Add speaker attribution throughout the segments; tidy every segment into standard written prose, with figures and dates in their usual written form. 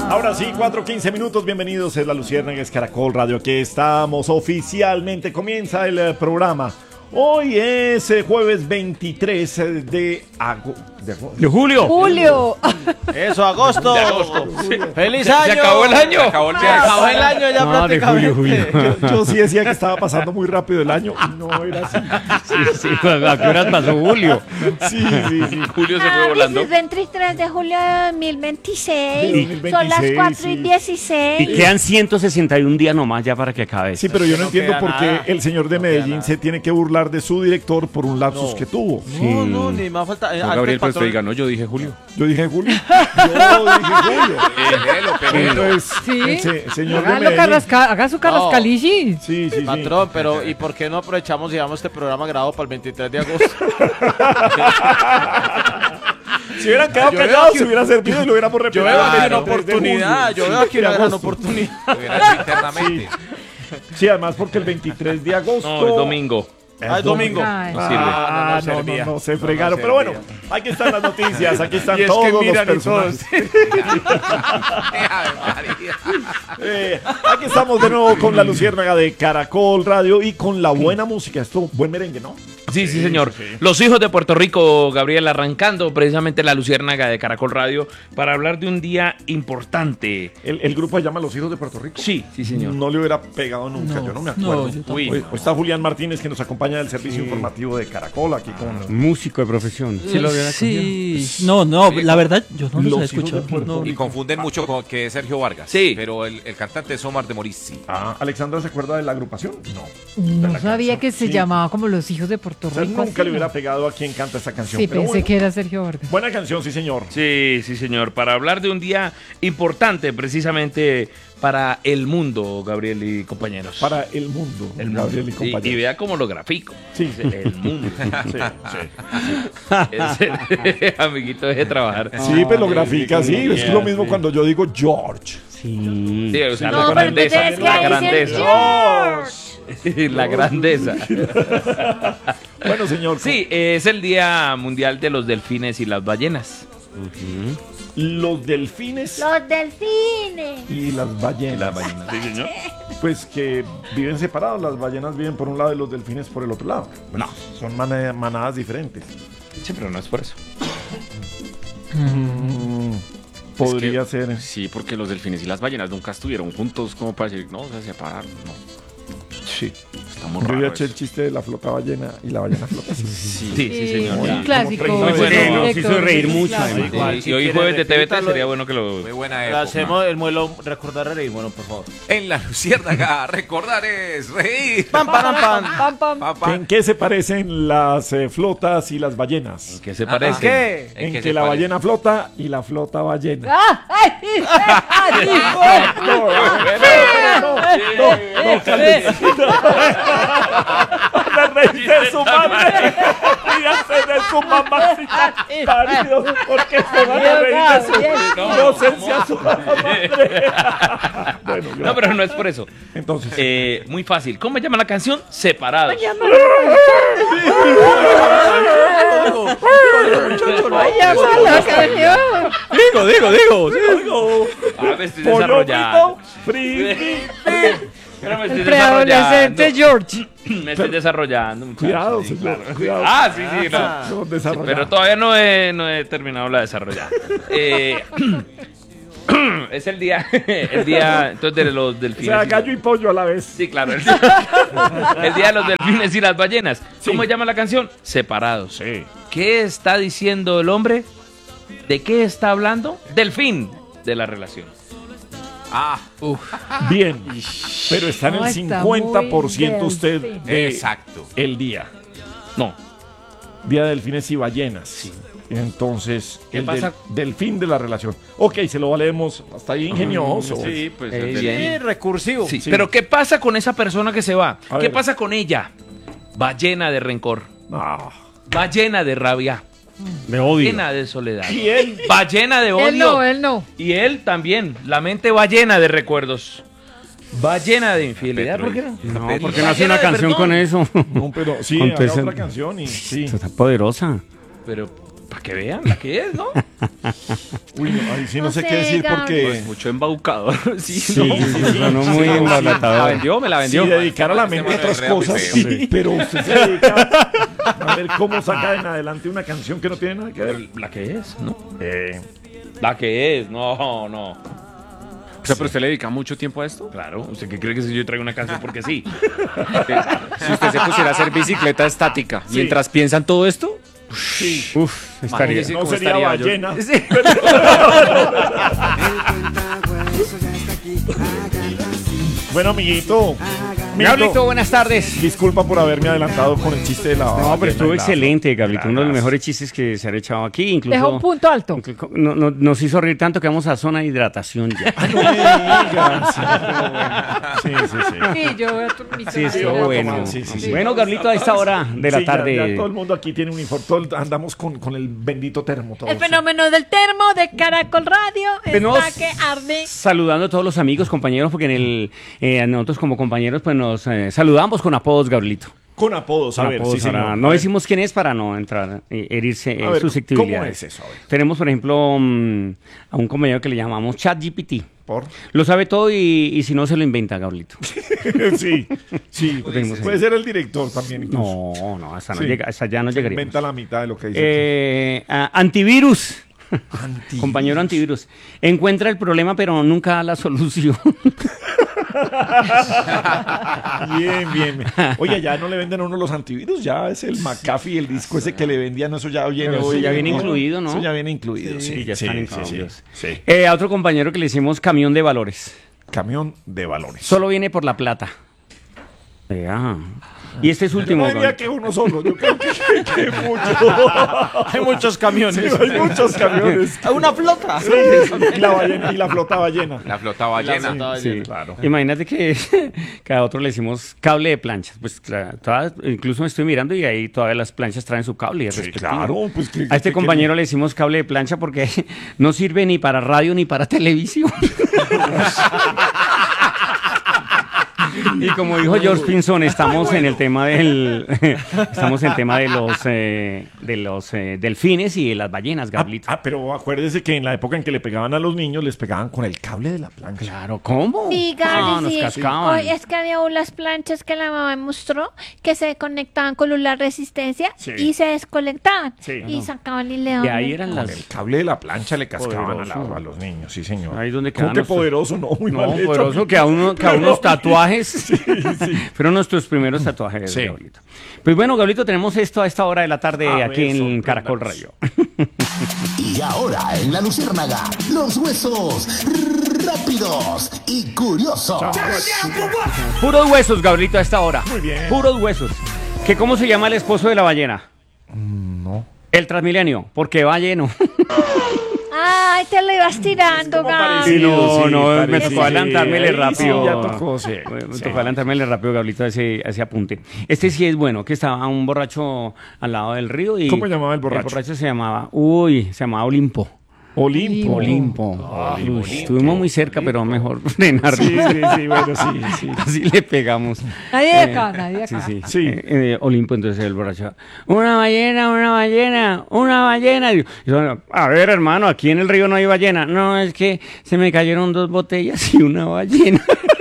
Speaker 1: Ahora sí, 4:15 minutos, bienvenidos, es La Luciérnaga, es Caracol Radio, aquí estamos oficialmente, comienza el programa. Hoy es jueves 23 de
Speaker 2: julio.
Speaker 3: Julio.
Speaker 4: Eso, agosto.
Speaker 2: De agosto.
Speaker 4: Sí. ¡Feliz año!
Speaker 2: Se acabó el año.
Speaker 4: Se acabó el año ya prácticamente.
Speaker 2: Julio.
Speaker 1: Yo sí decía que estaba pasando muy rápido el año y no era así.
Speaker 2: Sí, ¿a qué horas pasó julio?
Speaker 1: Sí.
Speaker 2: Julio se fue volando.
Speaker 3: Es 23 de julio de 2026.
Speaker 1: 2026,
Speaker 3: Son las 4:16.
Speaker 1: sí.
Speaker 2: Y quedan 161 días nomás ya para que acabe.
Speaker 1: Sí, pero yo no
Speaker 4: No
Speaker 1: entiendo
Speaker 4: queda
Speaker 1: por qué
Speaker 4: nada.
Speaker 1: el señor de
Speaker 4: No queda
Speaker 1: Medellín
Speaker 4: nada.
Speaker 1: se tiene que burlar de su director por un lapsus que tuvo.
Speaker 4: No, ni más falta.
Speaker 5: Gabriel, pues usted diga, no, yo dije Julio.
Speaker 1: Yo dije Julio. Yo dije Julio. Entonces,
Speaker 6: Sí.
Speaker 1: señor de
Speaker 6: Hágalo
Speaker 1: Medellín.
Speaker 6: haga su carrascalici.
Speaker 1: Sí.
Speaker 4: Patrón, pero ¿y por qué no aprovechamos y llevamos este programa grabado para el 23 de agosto?
Speaker 1: Si hubieran quedado
Speaker 4: Yo veo
Speaker 1: callados,
Speaker 4: que-
Speaker 1: se hubiera servido y lo hubiéramos repetido.
Speaker 4: Yo veo aquí
Speaker 1: el
Speaker 4: una
Speaker 1: 23 de
Speaker 4: oportunidad.
Speaker 1: julio.
Speaker 4: Yo veo aquí una
Speaker 1: De
Speaker 4: gran
Speaker 1: agosto.
Speaker 4: oportunidad.
Speaker 5: internamente.
Speaker 1: Sí, además porque el 23 de agosto.
Speaker 2: No, el domingo.
Speaker 4: Ah, es domingo.
Speaker 6: Ay.
Speaker 2: No sirve.
Speaker 1: No, se fregaron. Pero bueno, aquí están las noticias, aquí están
Speaker 4: Y es que
Speaker 1: todos los
Speaker 4: miran y
Speaker 1: personajes.
Speaker 5: Ave María.
Speaker 1: Aquí estamos de nuevo con La Luciérnaga de Caracol Radio y con la buena música. Esto, buen merengue, ¿no?
Speaker 2: Sí, señor. Los hijos de Puerto Rico, Gabriel, arrancando precisamente La Luciérnaga de Caracol Radio para hablar de un día importante.
Speaker 1: El grupo se llama Los Hijos de Puerto Rico.
Speaker 2: Sí, señor.
Speaker 1: No le hubiera pegado nunca, yo no me acuerdo.
Speaker 2: Uy,
Speaker 1: Hoy está Julián Martínez que nos acompaña del servicio informativo de Caracol aquí con
Speaker 2: músico de profesión.
Speaker 6: Sí, no, la verdad, yo no
Speaker 1: Los
Speaker 6: los he
Speaker 1: hijos de
Speaker 6: escuchado.
Speaker 1: Puerto
Speaker 6: No.
Speaker 5: Y confunden mucho con que es Sergio Vargas.
Speaker 2: Sí.
Speaker 5: Pero el cantante es Omar de Morizzi.
Speaker 1: Alexandra, ¿se acuerda de la agrupación? No.
Speaker 6: No sabía que se
Speaker 1: Sí.
Speaker 6: llamaba como Los Hijos de Puerto
Speaker 1: O sea,
Speaker 6: Rico.
Speaker 1: nunca
Speaker 6: así,
Speaker 1: le hubiera
Speaker 6: ¿no?
Speaker 1: pegado a quien canta esta canción.
Speaker 6: Sí,
Speaker 1: pero
Speaker 6: pensé
Speaker 1: bueno,
Speaker 6: que era Sergio Vargas.
Speaker 1: buena canción, sí, señor.
Speaker 2: Sí, señor. Para hablar de un día importante precisamente para el mundo, Gabriel y compañeros.
Speaker 1: Para el mundo,
Speaker 2: el
Speaker 1: Gabriel y
Speaker 2: mundo.
Speaker 1: compañeros.
Speaker 2: Y vea cómo lo grafico.
Speaker 1: Sí.
Speaker 2: El mundo.
Speaker 1: Sí.
Speaker 2: Amiguito, deje de trabajar.
Speaker 1: Sí, pero lo grafica así. Es que lo mismo cuando yo digo George.
Speaker 2: Sí, o sea,
Speaker 3: No,
Speaker 2: la
Speaker 3: pero tú
Speaker 2: grandeza.
Speaker 3: tienes que
Speaker 2: La
Speaker 3: decir
Speaker 2: grandeza.
Speaker 3: George.
Speaker 2: La grandeza.
Speaker 1: Bueno, señor.
Speaker 2: Sí, es el Día Mundial de los Delfines y las Ballenas.
Speaker 1: Los delfines
Speaker 3: Los delfines.
Speaker 1: y las ballenas.
Speaker 2: Sí, señor.
Speaker 1: Pues que viven separados. Las ballenas viven por un lado y los delfines por el otro lado.
Speaker 2: No.
Speaker 1: Son manadas diferentes.
Speaker 2: Sí, pero no es por eso.
Speaker 1: Podría ser.
Speaker 5: Sí, porque los delfines y las ballenas nunca estuvieron juntos como para decir, no, se separaron. No,
Speaker 1: Sí.
Speaker 5: está muy
Speaker 1: Yo
Speaker 5: raro
Speaker 1: ya eché el
Speaker 5: eso.
Speaker 1: chiste de la flota ballena y la ballena flota.
Speaker 2: Sí, señor.
Speaker 6: Un clásico.
Speaker 1: Como
Speaker 2: Muy bueno,
Speaker 6: directo,
Speaker 2: nos hizo reír mucho,
Speaker 6: clásico.
Speaker 2: además.
Speaker 4: Igual,
Speaker 2: Y
Speaker 4: si
Speaker 2: hoy
Speaker 4: quiere,
Speaker 2: jueves de TVT
Speaker 4: repítalo.
Speaker 2: sería bueno que lo...
Speaker 5: Muy buena
Speaker 4: Le
Speaker 5: época.
Speaker 4: hacemos el muelo recordar a reír, bueno, por favor.
Speaker 5: En La Luciérnaga, recordar es reír.
Speaker 4: Pam, pam, pam.
Speaker 6: Pam, pam.
Speaker 5: Papá.
Speaker 1: ¿En qué se parecen las flotas y las ballenas?
Speaker 2: ¿Qué se
Speaker 4: ¿En
Speaker 2: parece?
Speaker 4: qué?
Speaker 1: En
Speaker 5: qué
Speaker 1: que
Speaker 5: se
Speaker 1: la
Speaker 5: parece?
Speaker 1: ballena flota y la flota ballena.
Speaker 6: ¡Ah! ¡Ay!
Speaker 1: No, cálmese. Se reír de su madre. Ríase de su mamacita. Parido, porque se van a reír de su inocencia su madre. Bueno,
Speaker 2: No, pero no es por eso.
Speaker 1: entonces.
Speaker 2: Muy fácil. ¿Cómo se llama la canción? Separados.
Speaker 6: ¡Vaya mala canción!
Speaker 1: Digo,
Speaker 2: Ah, me estoy
Speaker 1: pollo
Speaker 2: desarrollando.
Speaker 1: frito,
Speaker 2: Pero me estoy
Speaker 6: El preadolescente
Speaker 2: desarrollando.
Speaker 6: George.
Speaker 2: Me estoy desarrollando, muchachos.
Speaker 1: Cuidado,
Speaker 2: Sí,
Speaker 1: señor,
Speaker 2: claro.
Speaker 1: cuidado.
Speaker 2: Ah, sí, no.
Speaker 1: no, desarrollado.
Speaker 2: Pero todavía no he terminado la desarrollada. Es el día entonces de los
Speaker 1: O
Speaker 2: delfines.
Speaker 1: sea, gallo y pollo a la vez.
Speaker 2: Sí, claro. El día de los delfines y las ballenas. ¿Cómo se llama la canción? Separados.
Speaker 1: Sí.
Speaker 2: ¿Qué está diciendo el hombre? ¿De qué está hablando? Del fin de la relación.
Speaker 5: Ah,
Speaker 1: Bien. Pero está en el
Speaker 6: No, está muy
Speaker 1: 50% usted
Speaker 6: del
Speaker 1: de
Speaker 5: exacto.
Speaker 1: el día.
Speaker 2: No.
Speaker 1: Día de delfines y ballenas. Sí. Entonces,
Speaker 2: ¿Qué
Speaker 1: el
Speaker 2: pasa?
Speaker 1: del fin de la relación. Ok, se lo valemos. Hasta ahí ingenioso.
Speaker 5: Sí, pues el
Speaker 2: bien.
Speaker 5: delfín.
Speaker 4: Sí, recursivo.
Speaker 2: Sí.
Speaker 1: Sí.
Speaker 2: Pero ¿qué pasa con esa persona que se va?
Speaker 1: A
Speaker 2: ¿Qué
Speaker 1: ver.
Speaker 2: pasa con ella? Va llena de rencor.
Speaker 1: Ah.
Speaker 2: Va llena de rabia.
Speaker 1: Me odio.
Speaker 2: Llena de soledad.
Speaker 1: Y él.
Speaker 2: Va llena de odio.
Speaker 6: Él no.
Speaker 2: Y él también. La mente va llena de recuerdos. Va llena de infidelidad. ¿Por qué no?
Speaker 7: No,
Speaker 5: Petro.
Speaker 7: porque no
Speaker 2: Va
Speaker 7: hace
Speaker 2: llena
Speaker 7: una
Speaker 2: de
Speaker 7: canción
Speaker 2: perdón.
Speaker 7: con eso.
Speaker 1: No, pero sí,
Speaker 7: Con
Speaker 1: haga
Speaker 7: Tessa-
Speaker 1: otra canción y sí.
Speaker 7: Está poderosa.
Speaker 2: Pero Para que vean la que es, ¿no?
Speaker 1: Uy, no, ahí sí no
Speaker 3: No
Speaker 1: sé
Speaker 3: sé,
Speaker 1: qué decir
Speaker 3: Gaby.
Speaker 1: porque...
Speaker 5: Pues mucho embaucador. Sí,
Speaker 1: Sí,
Speaker 5: ¿no?
Speaker 1: sonó muy
Speaker 2: Me la
Speaker 1: embalatador.
Speaker 2: vendió, me la
Speaker 1: Si
Speaker 2: vendió.
Speaker 1: dedicar a la mente a
Speaker 5: Este man
Speaker 1: otras
Speaker 5: es real
Speaker 1: cosas,
Speaker 5: feo.
Speaker 1: sí, pero usted se dedica a ver cómo saca en adelante una canción que no tiene nada que ver.
Speaker 2: La que es, ¿no?
Speaker 1: Eh,
Speaker 2: La que es, no.
Speaker 5: O sea, pero usted le dedica mucho tiempo a esto.
Speaker 2: Claro, ¿usted qué cree que si yo traigo una canción porque sí?
Speaker 5: Si usted se pusiera a hacer bicicleta estática
Speaker 1: Sí.
Speaker 5: mientras piensan todo esto,
Speaker 1: sí,
Speaker 6: Uf, estaría.
Speaker 5: imagínese
Speaker 1: no
Speaker 5: cómo
Speaker 1: sería
Speaker 5: estaría yo.
Speaker 1: ballena. Bueno, amiguito.
Speaker 6: Gablito, buenas tardes.
Speaker 1: Disculpa por haberme adelantado con el chiste de la
Speaker 7: No, pero
Speaker 1: ballena
Speaker 7: estuvo
Speaker 1: y la-
Speaker 7: excelente, Gablito. Uno de los
Speaker 1: Gracias.
Speaker 7: mejores chistes que se han echado aquí. Incluso,
Speaker 6: Deja un punto alto.
Speaker 7: nos hizo reír tanto que vamos a zona de hidratación ya.
Speaker 1: No me digas. Sí, sí, sí.
Speaker 6: Sí, yo voy a mi
Speaker 7: Sí, estuvo
Speaker 1: voy a
Speaker 7: bueno.
Speaker 1: tomar, sí, sí, sí.
Speaker 7: Bueno, Gablito, a esta hora de la
Speaker 1: Sí, ya-
Speaker 7: tarde.
Speaker 1: Ya, todo el mundo aquí tiene uniforme. Andamos con el bendito termo. todos.
Speaker 3: El fenómeno del termo de Caracol Radio
Speaker 7: Tenemos-
Speaker 3: está que arde.
Speaker 7: Saludando a todos los amigos, compañeros, porque nosotros como compañeros pues nos saludamos con apodos, Gablito.
Speaker 1: Con apodos, a
Speaker 7: Con
Speaker 1: ver,
Speaker 7: apodos,
Speaker 1: sí,
Speaker 7: ahora,
Speaker 1: señor.
Speaker 7: no
Speaker 1: A ver.
Speaker 7: decimos quién es para no entrar, herirse
Speaker 1: A ver,
Speaker 7: susceptibilidades.
Speaker 1: ¿cómo es eso? A ver.
Speaker 7: Tenemos, por ejemplo, a un compañero que le llamamos ChatGPT.
Speaker 1: ¿Por?
Speaker 7: Lo sabe todo y si no se lo inventa, Gablito.
Speaker 1: Sí, sí.
Speaker 7: Tenemos
Speaker 1: Puede ser el director también. Incluso.
Speaker 7: No, hasta,
Speaker 1: Sí.
Speaker 7: hasta ya no
Speaker 1: Se
Speaker 7: llegaríamos.
Speaker 1: inventa la mitad de lo que dice.
Speaker 7: Antivirus.
Speaker 1: Antivirus.
Speaker 7: Compañero antivirus. Encuentra el problema, pero nunca da la solución.
Speaker 1: Bien, bien. Oye, ya no le venden a uno los antivirus, ya es el McAfee, el disco ese que le vendían, eso ya viene.
Speaker 7: Pero eso ya viene incluido, ¿no?
Speaker 1: Eso ya viene incluido, sí.
Speaker 7: ya están
Speaker 1: sí,
Speaker 7: incluidos.
Speaker 1: sí.
Speaker 7: A otro compañero que le hicimos camión de valores.
Speaker 1: Camión de valores.
Speaker 7: Solo viene por la plata. Y este es último.
Speaker 1: No diría
Speaker 7: Gablito.
Speaker 1: que uno solo, yo creo que mucho.
Speaker 4: Hay muchos camiones.
Speaker 1: Sí, hay muchos camiones.
Speaker 4: Una flota.
Speaker 1: Sí, y la ballena, y la flota ballena.
Speaker 5: La flota ballena.
Speaker 7: Sí.
Speaker 1: Claro.
Speaker 7: Imagínate que cada otro le decimos cable de planchas. Pues incluso me estoy mirando y ahí todavía las planchas traen su cable.
Speaker 1: Sí,
Speaker 7: respectivo.
Speaker 1: claro. Pues,
Speaker 7: A este compañero le decimos cable de plancha porque no sirve ni para radio ni para televisión. Y como dijo George Pinson, estamos en el tema estamos en el tema de los delfines y de las ballenas, Gablito.
Speaker 1: Pero acuérdese que en la época en que le pegaban a los niños, les pegaban con el cable de la plancha.
Speaker 7: Claro, ¿cómo?
Speaker 3: Sí,
Speaker 7: No,
Speaker 3: Gaby,
Speaker 7: nos
Speaker 3: sí.
Speaker 7: cascaban.
Speaker 3: Hoy es que había unas planchas que la mamá me mostró que se conectaban con la resistencia
Speaker 1: Sí.
Speaker 3: y se desconectaban.
Speaker 1: Sí.
Speaker 3: Y sacaban y le
Speaker 7: Y
Speaker 3: daban.
Speaker 7: ahí eran
Speaker 1: Con
Speaker 7: las...
Speaker 1: el cable de la plancha le cascaban
Speaker 7: Poderoso.
Speaker 1: a los niños, sí, señor.
Speaker 7: Ahí donde
Speaker 1: ¿Cómo
Speaker 7: quedan
Speaker 1: que
Speaker 7: nuestros-
Speaker 1: poderoso? No, muy
Speaker 7: No,
Speaker 1: mal hecho.
Speaker 7: poderoso, que a unos tatuajes.
Speaker 1: Sí.
Speaker 7: Fueron nuestros primeros tatuajes,
Speaker 1: Sí.
Speaker 7: Gablito. Pues bueno, Gablito, tenemos esto a esta hora de la tarde
Speaker 1: A
Speaker 7: aquí
Speaker 1: ver,
Speaker 7: en
Speaker 1: sorpréndanos.
Speaker 7: Caracol Radio.
Speaker 8: Y ahora en la Luciérnaga, los huesos rápidos y curiosos.
Speaker 7: Puros huesos, Gablito, a esta hora.
Speaker 1: Muy bien.
Speaker 7: Puros huesos. ¿Cómo se llama el esposo de la ballena? No. El Transmilenio, porque va lleno.
Speaker 3: Ay, te lo ibas tirando,
Speaker 1: como
Speaker 3: Gaby.
Speaker 1: parecido.
Speaker 7: Sí, no, me
Speaker 1: parecido.
Speaker 7: tocó adelantármele
Speaker 1: Ahí
Speaker 7: rápido.
Speaker 1: Sí, ya tocó, sí.
Speaker 7: Me
Speaker 1: Sí.
Speaker 7: tocó adelantarme rápido, Gablito, ese apunte. Este sí es bueno, que estaba un borracho al lado del río y...
Speaker 1: ¿Cómo llamaba el borracho?
Speaker 7: El borracho se llamaba Olimpo.
Speaker 1: Olimpo.
Speaker 7: Olimpo. Uy, estuvimos muy cerca, pero mejor frenarlo.
Speaker 1: Sí, bueno, sí.
Speaker 7: Así le pegamos.
Speaker 6: Nadie de acá, nadie de acá.
Speaker 7: Sí.
Speaker 1: Sí.
Speaker 7: Olimpo, entonces el borracho. Una ballena. Y yo, a ver, hermano, aquí en el río no hay ballena. No, es que se me cayeron 2 botellas y una ballena.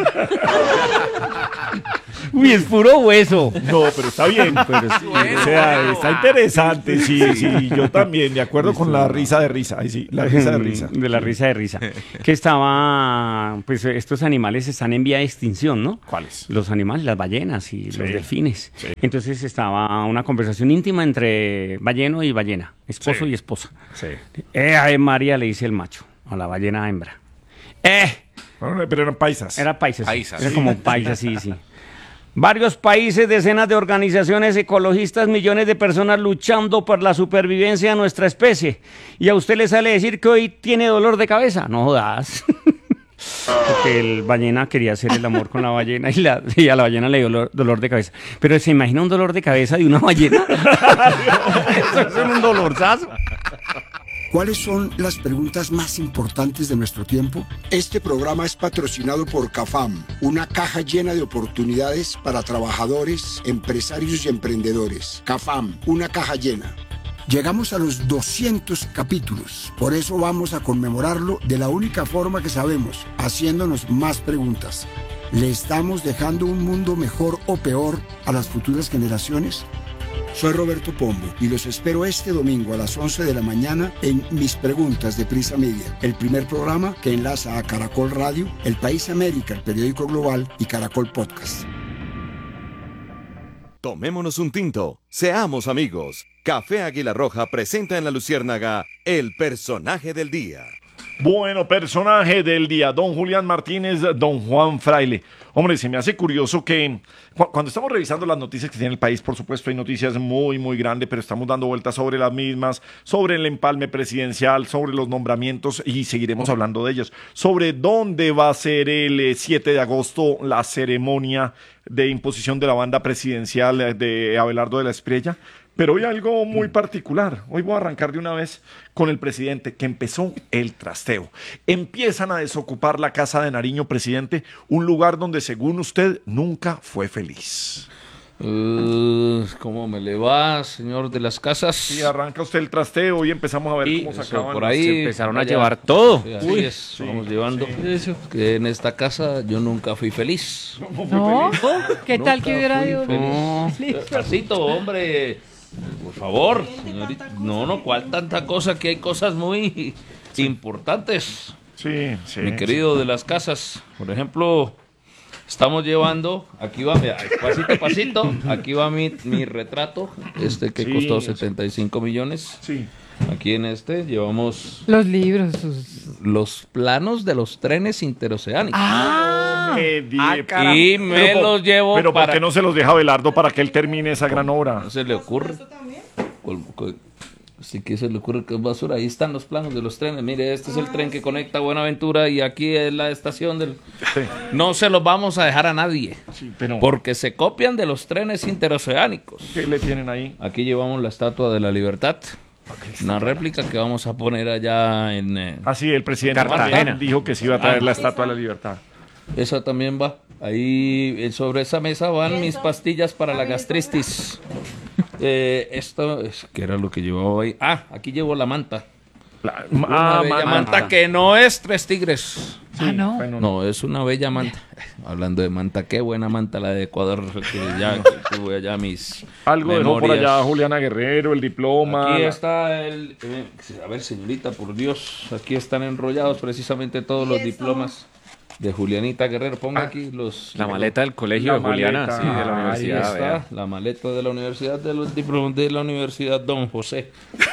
Speaker 7: Uy, es puro hueso.
Speaker 1: No, pero está bien. O sea, está interesante. Sí, yo también, de acuerdo con la risa de risa. Ahí sí, la risa de risa.
Speaker 7: De la risa de risa. Que estaba, pues estos animales están en vía de extinción, ¿no?
Speaker 1: ¿Cuáles?
Speaker 7: Los animales, las ballenas y los delfines.
Speaker 1: Sí.
Speaker 7: Entonces estaba una conversación íntima entre balleno y ballena, esposo
Speaker 1: Sí.
Speaker 7: y esposa.
Speaker 1: Sí.
Speaker 7: Ay, María, le dice el macho a la ballena hembra.
Speaker 1: Bueno, pero eran paisas.
Speaker 7: Era paisas.
Speaker 5: Paisas.
Speaker 7: Era como paisas, sí. Varios países, decenas de organizaciones ecologistas, millones de personas luchando por la supervivencia de nuestra especie. Y a usted le sale decir que hoy tiene dolor de cabeza. No jodas. Porque el ballena quería hacer el amor con la ballena y a la ballena le dio dolor de cabeza. Pero ¿se imagina un dolor de cabeza de una ballena? Eso es un dolorzazo.
Speaker 9: ¿Cuáles son las preguntas más importantes de nuestro tiempo? Este programa es patrocinado por CAFAM, una caja llena de oportunidades para trabajadores, empresarios y emprendedores. CAFAM, una caja llena. Llegamos a los 200 capítulos. Por eso vamos a conmemorarlo de la única forma que sabemos, haciéndonos más preguntas. ¿Le estamos dejando un mundo mejor o peor a las futuras generaciones? Soy Roberto Pombo y los espero este domingo a las 11 de la mañana en Mis Preguntas de Prisa Media, el primer programa que enlaza a Caracol Radio, El País América, el periódico global y Caracol Podcast.
Speaker 10: Tomémonos un tinto, seamos amigos. Café Águila Roja presenta en La Luciérnaga el personaje del día.
Speaker 1: Bueno, personaje del día, don Julián Martínez, don Juan Fraile. Hombre, se me hace curioso que cuando estamos revisando las noticias que tiene el país, por supuesto hay noticias muy, muy grandes, pero estamos dando vueltas sobre las mismas, sobre el empalme presidencial, sobre los nombramientos y seguiremos hablando de ellos, sobre dónde va a ser el 7 de agosto la ceremonia de imposición de la banda presidencial de Abelardo de la Espriella. Pero hoy algo muy particular. Hoy voy a arrancar de una vez con el presidente, que empezó el trasteo. Empiezan a desocupar la Casa de Nariño, presidente, un lugar donde, según usted, nunca fue feliz.
Speaker 2: ¿Cómo me le va, señor de las casas?
Speaker 1: Sí, arranca usted el trasteo y empezamos a ver cómo se acaban.
Speaker 2: Por ahí
Speaker 5: se empezaron a llevar todo.
Speaker 2: Sí, así es, vamos llevando.
Speaker 6: Eso.
Speaker 2: Que en esta casa yo nunca fui feliz.
Speaker 6: ¿No? ¿Qué tal
Speaker 2: Nunca
Speaker 6: que hubiera
Speaker 2: fui
Speaker 6: ido?
Speaker 2: feliz. Despacito, hombre. Por favor, señorita. No, ¿cuál tanta cosa? Que hay cosas muy importantes.
Speaker 1: Sí, sí.
Speaker 2: Mi querido de las casas, por ejemplo, estamos llevando, aquí va, mira, pasito, aquí va mi retrato, que
Speaker 1: Sí,
Speaker 2: costó 75 millones.
Speaker 1: Sí.
Speaker 2: Aquí en llevamos
Speaker 6: Los libros.
Speaker 2: los planos de los trenes interoceánicos.
Speaker 1: Y
Speaker 2: Y me los llevo
Speaker 1: Pero ¿por
Speaker 2: para...
Speaker 1: qué no se los deja Abelardo para que él termine esa gran obra?
Speaker 2: ¿No se le ocurre? Así que se le ocurre que es basura. Ahí están los planos de los trenes. Mire, este es el tren que conecta Buenaventura y aquí es la estación del...
Speaker 1: Sí.
Speaker 2: No se los vamos a dejar a nadie.
Speaker 1: Sí, pero
Speaker 2: Porque se copian de los trenes interoceánicos.
Speaker 1: ¿qué le tienen ahí?
Speaker 2: Aquí llevamos la Estatua de la Libertad. Una réplica que vamos a poner allá en...
Speaker 1: Sí, el presidente
Speaker 5: Cartagena
Speaker 1: también dijo que se iba a traer la Estatua de la Libertad.
Speaker 2: Esa también va. Ahí sobre esa mesa van mis pastillas para la gastritis. Esto es que era lo que llevaba ahí. Aquí llevo la manta. Una bella manta que no es Tres Tigres.
Speaker 6: ¿No?
Speaker 1: Bueno,
Speaker 2: No, es una bella manta. Hablando de manta, qué buena manta la de Ecuador. Que ya tuve allá mis
Speaker 1: algo dejó por
Speaker 2: memorias.
Speaker 1: allá Juliana Guerrero, el diploma.
Speaker 2: Aquí está el... a ver, señorita, por Dios. Aquí están enrollados precisamente todos los diplomas de Julianita Guerrero. Ponga aquí los...
Speaker 5: La maleta del colegio
Speaker 1: La
Speaker 5: de Juliana,
Speaker 1: maleta.
Speaker 5: sí, de la
Speaker 1: Ahí
Speaker 2: Ahí
Speaker 5: universidad.
Speaker 2: está,
Speaker 5: vea.
Speaker 2: la maleta de la universidad, de los diplomas de la Universidad Don José.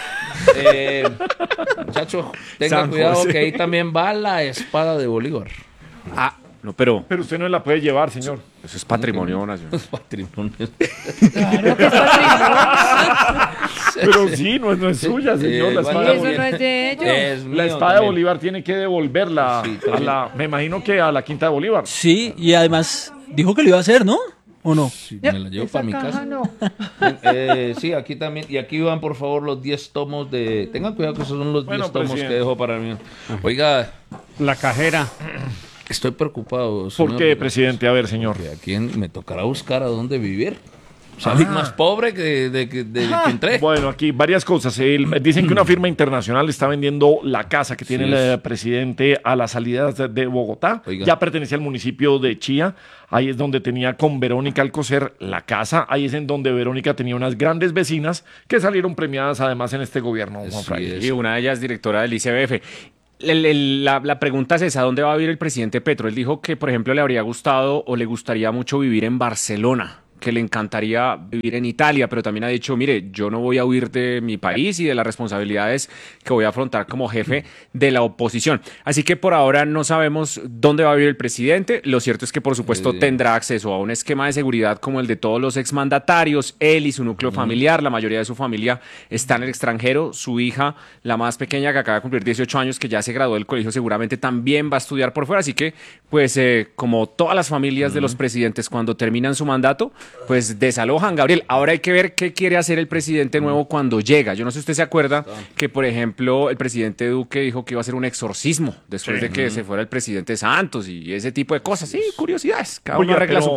Speaker 2: Muchacho, tenga
Speaker 1: San
Speaker 2: cuidado
Speaker 1: José.
Speaker 2: que ahí también va la espada de Bolívar.
Speaker 5: No, pero
Speaker 1: Pero usted no la puede llevar, señor.
Speaker 5: eso es patrimonio nacional.
Speaker 2: Los patrimonios.
Speaker 6: Claro que es patrimonio.
Speaker 1: Pero sí, no es suya, señor. La
Speaker 2: Sí,
Speaker 1: espada,
Speaker 6: Y
Speaker 1: de
Speaker 6: eso
Speaker 1: Bolívar,
Speaker 6: no es de ellos.
Speaker 2: Es
Speaker 1: la
Speaker 2: mío
Speaker 1: espada de
Speaker 2: también.
Speaker 1: Bolívar tiene que devolverla
Speaker 2: Sí,
Speaker 1: a
Speaker 2: también.
Speaker 1: me imagino que a la Quinta de Bolívar.
Speaker 11: Sí, y además dijo que lo iba a hacer, ¿no? ¿O no?
Speaker 2: Sí, me la llevo
Speaker 6: Esa
Speaker 2: para mi
Speaker 6: caja
Speaker 2: casa.
Speaker 6: no.
Speaker 2: Sí, aquí también. Y aquí van, por favor, los 10 tomos de... Tengan cuidado que esos son los 10
Speaker 1: Bueno,
Speaker 2: tomos
Speaker 1: presidente.
Speaker 2: que dejo para mí. Oiga,
Speaker 7: La cajera.
Speaker 2: estoy preocupado.
Speaker 1: ¿Por
Speaker 2: señor,
Speaker 1: qué, presidente? A ver, señor.
Speaker 2: que aquí me tocará buscar a dónde vivir. Salí más pobre de que entré.
Speaker 1: Bueno, aquí varias cosas. Dicen que una firma internacional está vendiendo la casa que tiene
Speaker 2: Sí,
Speaker 1: el presidente a las salidas de Bogotá.
Speaker 2: Oiga.
Speaker 1: Ya pertenece al municipio de Chía. Ahí es donde tenía con Verónica Alcocer la casa. Ahí es en donde Verónica tenía unas grandes vecinas que salieron premiadas además en este gobierno, Juan
Speaker 2: Así
Speaker 1: Fraile.
Speaker 2: es.
Speaker 5: Y una de ellas directora del ICBF. La pregunta es esa, ¿dónde va a vivir el presidente Petro? Él dijo que, por ejemplo, le habría gustado o le gustaría mucho vivir en Barcelona, que le encantaría vivir en Italia, pero también ha dicho, mire, yo no voy a huir de mi país y de las responsabilidades que voy a afrontar como jefe de la oposición. Así que por ahora no sabemos dónde va a vivir el presidente. Lo cierto es que, por supuesto, tendrá acceso a un esquema de seguridad como el de todos los exmandatarios. Él y su núcleo familiar, la mayoría de su familia está en el extranjero. Su hija, la más pequeña, que acaba de cumplir 18 años, que ya se graduó del colegio, seguramente también va a estudiar por fuera. Así que, pues, como todas las familias de los presidentes, cuando terminan su mandato, pues desalojan, Gabriel. Ahora hay que ver qué quiere hacer el presidente nuevo cuando llega. Yo no sé si usted se acuerda que, por ejemplo, el presidente Duque dijo que iba a hacer un exorcismo después de que se fuera el presidente Santos y ese tipo de cosas. Sí, curiosidades. Cada uno
Speaker 1: Oiga,
Speaker 5: arregla
Speaker 1: pero
Speaker 5: su casa.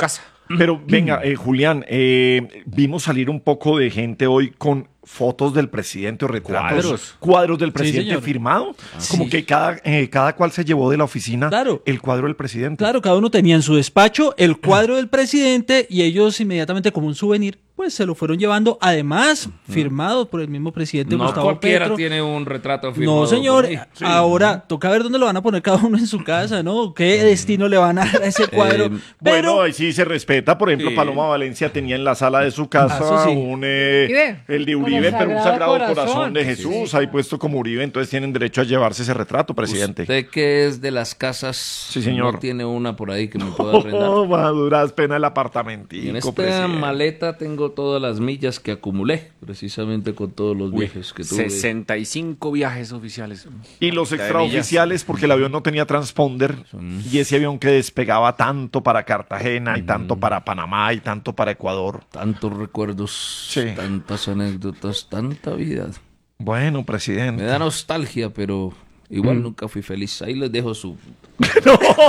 Speaker 1: Pero venga, Julián, vimos salir un poco de gente hoy con fotos del presidente o retratos. Cuadros del presidente
Speaker 11: señor.
Speaker 1: firmado. Como que cada cual se llevó de la oficina el cuadro del presidente.
Speaker 11: Claro, cada uno tenía en su despacho el cuadro del presidente y ellos inmediatamente como un souvenir, pues se lo fueron llevando, además firmado por el mismo presidente
Speaker 2: No
Speaker 11: Gustavo
Speaker 2: cualquiera
Speaker 11: Petro.
Speaker 2: tiene un retrato firmado.
Speaker 11: No, señor.
Speaker 2: por ahí.
Speaker 11: Ahora toca ver dónde lo van a poner cada uno en su casa, ¿no? ¿Qué destino le van a dar a ese cuadro?
Speaker 1: Bueno, ahí sí se respeta. Por ejemplo,
Speaker 2: Sí.
Speaker 1: Paloma Valencia tenía en la sala de su casa
Speaker 11: Eso sí.
Speaker 1: el de Uribe, pero un Sagrado Corazón de Jesús ahí puesto como Uribe. Entonces tienen derecho a llevarse ese retrato, presidente.
Speaker 2: Usted que es de las casas,
Speaker 1: señor.
Speaker 2: ¿no tiene una por ahí que me pueda arrendar?
Speaker 1: Oh, maduras pena el apartamentico,
Speaker 2: En esta
Speaker 1: presidente.
Speaker 2: maleta tengo todas las millas que acumulé, precisamente con todos los viajes que tuve.
Speaker 5: 65 viajes oficiales.
Speaker 1: Y los extraoficiales, porque el avión no tenía transponder, y ese avión que despegaba tanto para Cartagena, y tanto para Panamá, y tanto para Ecuador.
Speaker 2: Tantos recuerdos,
Speaker 1: Sí.
Speaker 2: tantas anécdotas, tanta vida.
Speaker 1: Bueno, presidente.
Speaker 2: Me da nostalgia, pero igual nunca fui feliz. Ahí les dejo su...